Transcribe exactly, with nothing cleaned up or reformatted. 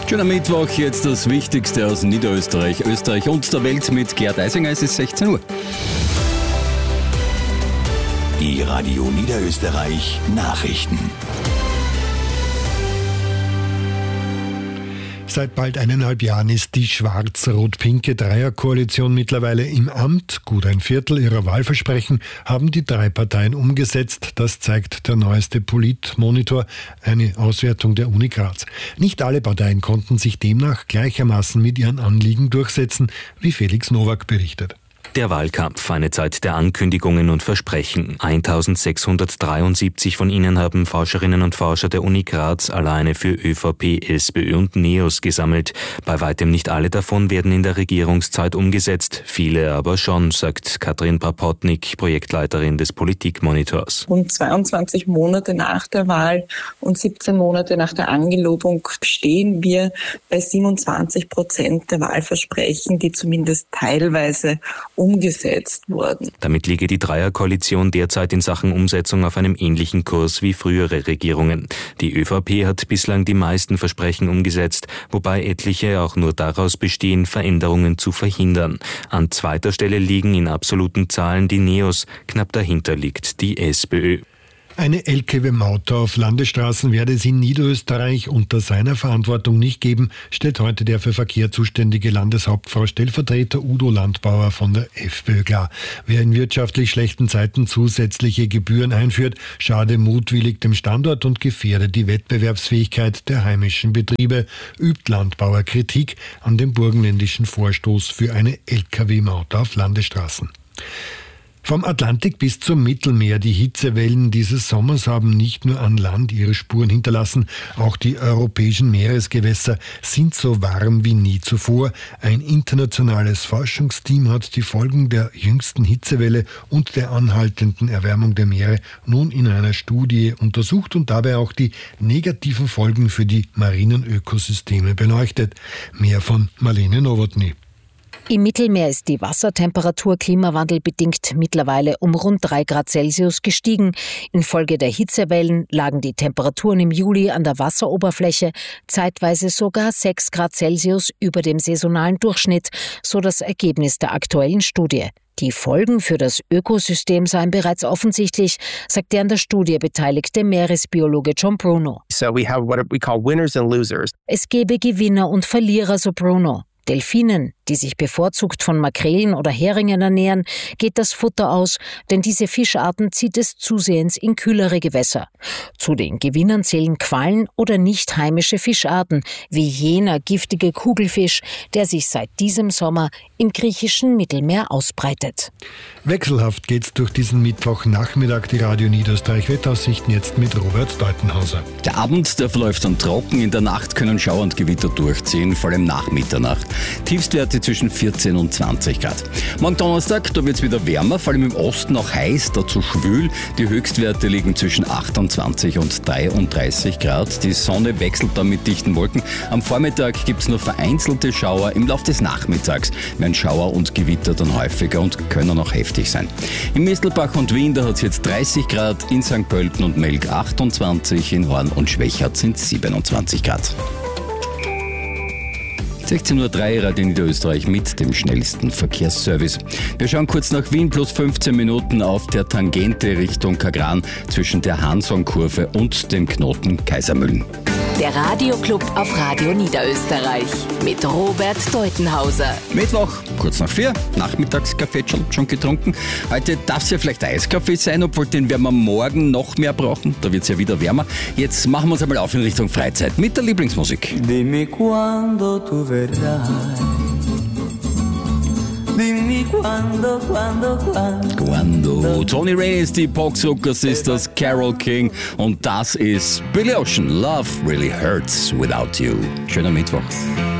Schöner Mittwoch, jetzt das Wichtigste aus Niederösterreich, Österreich und der Welt mit Gerd Eisinger. Es ist sechzehn Uhr. Die Radio Niederösterreich Nachrichten. Seit bald eineinhalb Jahren ist die schwarz-rot-pinke Dreierkoalition mittlerweile im Amt. Gut ein Viertel ihrer Wahlversprechen haben die drei Parteien umgesetzt. Das zeigt der neueste Politmonitor, eine Auswertung der Uni Graz. Nicht alle Parteien konnten sich demnach gleichermaßen mit ihren Anliegen durchsetzen, wie Felix Nowak berichtet. Der Wahlkampf, eine Zeit der Ankündigungen und Versprechen. eintausendsechshundertdreiundsiebzig von ihnen haben Forscherinnen und Forscher der Uni Graz alleine für ÖVP, SPÖ und NEOS gesammelt. Bei weitem nicht alle davon werden in der Regierungszeit umgesetzt, viele aber schon, sagt Katrin Papotnik, Projektleiterin des Politikmonitors. Rund zweiundzwanzig Monate nach der Wahl und siebzehn Monate nach der Angelobung stehen wir bei siebenundzwanzig Prozent der Wahlversprechen, die zumindest teilweise umgesetzt wurden. Damit liege die Dreierkoalition derzeit in Sachen Umsetzung auf einem ähnlichen Kurs wie frühere Regierungen. Die ÖVP hat bislang die meisten Versprechen umgesetzt, wobei etliche auch nur daraus bestehen, Veränderungen zu verhindern. An zweiter Stelle liegen in absoluten Zahlen die NEOS, knapp dahinter liegt die SPÖ. Eine L K W-Maut auf Landesstraßen werde es in Niederösterreich unter seiner Verantwortung nicht geben, stellt heute der für Verkehr zuständige Landeshauptfrau Stellvertreter Udo Landbauer von der FPÖ klar. Wer in wirtschaftlich schlechten Zeiten zusätzliche Gebühren einführt, schade mutwillig dem Standort und gefährde die Wettbewerbsfähigkeit der heimischen Betriebe, übt Landbauer Kritik an dem burgenländischen Vorstoß für eine L K W-Maut auf Landesstraßen. Vom Atlantik bis zum Mittelmeer. Die Hitzewellen dieses Sommers haben nicht nur an Land ihre Spuren hinterlassen, auch die europäischen Meeresgewässer sind so warm wie nie zuvor. Ein internationales Forschungsteam hat die Folgen der jüngsten Hitzewelle und der anhaltenden Erwärmung der Meere nun in einer Studie untersucht und dabei auch die negativen Folgen für die marinen Ökosysteme beleuchtet. Mehr von Marlene Nowotny. Im Mittelmeer ist die Wassertemperatur klimawandelbedingt mittlerweile um rund drei Grad Celsius gestiegen. Infolge der Hitzewellen lagen die Temperaturen im Juli an der Wasseroberfläche zeitweise sogar sechs Grad Celsius über dem saisonalen Durchschnitt, so das Ergebnis der aktuellen Studie. Die Folgen für das Ökosystem seien bereits offensichtlich, sagt der an der Studie beteiligte Meeresbiologe John Bruno. So we have what we call winners and losers. Es gebe Gewinner und Verlierer, so Bruno. Delfinen, die sich bevorzugt von Makrelen oder Heringen ernähren, geht das Futter aus, denn diese Fischarten zieht es zusehends in kühlere Gewässer. Zu den Gewinnern zählen Quallen oder nicht heimische Fischarten, wie jener giftige Kugelfisch, der sich seit diesem Sommer im griechischen Mittelmeer ausbreitet. Wechselhaft geht's durch diesen Mittwochnachmittag, die Radio Niederösterreich Wetteraussichten jetzt mit Robert Deutenhauser. Der Abend, der verläuft dann trocken. In der Nacht können Schauer und Gewitter durchziehen, vor allem nach Mitternacht. Tiefstwerte zwischen vierzehn und zwanzig Grad. Morgen Donnerstag, da wird es wieder wärmer, vor allem im Osten auch heiß, dazu schwül. Die Höchstwerte liegen zwischen achtundzwanzig und dreiunddreißig Grad. Die Sonne wechselt dann mit dichten Wolken. Am Vormittag gibt es nur vereinzelte Schauer. Im Laufe des Nachmittags werden Schauer und Gewitter dann häufiger und können auch heftig sein. In Mistelbach und Wien, da hat es jetzt dreißig Grad, in Sankt Pölten und Melk achtundzwanzig, in Horn und Schwächert sind siebenundzwanzig Grad. sechzehn Uhr drei, Radio Niederösterreich mit dem schnellsten Verkehrsservice. Wir schauen kurz nach Wien, plus fünfzehn Minuten auf der Tangente Richtung Kagran zwischen der Hansong-Kurve und dem Knoten Kaisermühlen. Der Radioclub auf Radio Niederösterreich mit Robert Deutenhauser. Mittwoch, kurz nach vier, Nachmittagskaffee schon, schon getrunken. Heute darf es ja vielleicht Eiskaffee sein, obwohl den werden wir morgen noch mehr brauchen. Da wird es ja wieder wärmer. Jetzt machen wir uns einmal auf in Richtung Freizeit mit der Lieblingsmusik. Dime cuando tu verás. Dime cuando, cuando, cuando. Quando. Tony Ray ist die Poxhooker Sisters, Carole King und das ist Billy Ocean. Love really hurts without you. Schöner Mittwoch.